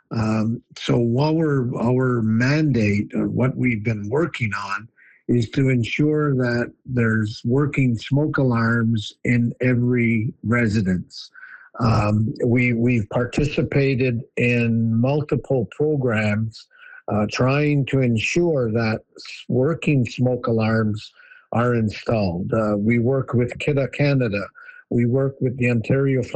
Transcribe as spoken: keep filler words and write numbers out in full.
Um, so our our mandate, or what we've been working on, is to ensure that there's working smoke alarms in every residence. Um, we we've participated in multiple programs uh, trying to ensure that working smoke alarms are installed. Uh, we work with Kidde Canada. We work with the Ontario